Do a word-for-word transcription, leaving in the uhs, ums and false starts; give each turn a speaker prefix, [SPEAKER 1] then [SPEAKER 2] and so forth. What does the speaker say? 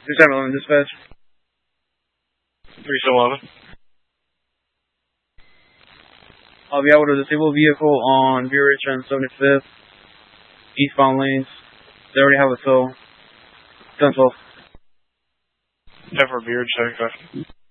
[SPEAKER 1] two seven eleven dispatch.
[SPEAKER 2] three seven eleven.
[SPEAKER 1] I'll be out with a disabled vehicle on Beer Ridge and seventy-fifth, eastbound lanes. They already have a tow. ten twelve.
[SPEAKER 2] ten for Beer Ridge, seventy-five.